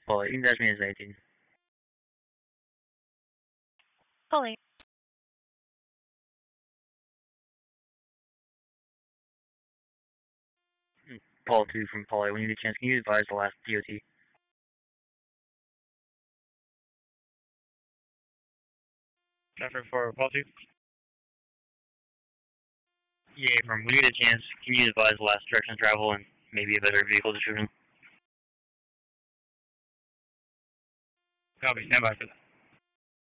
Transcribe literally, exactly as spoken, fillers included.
Polly, you can dash me as eighteen. Polly. Paul two from Polly, when you get a chance, can you advise the last D O T? Traffic for Paul two. Yeah, from when you get a chance, can you advise the last direction of travel and maybe a better vehicle description? Copy, stand by for that.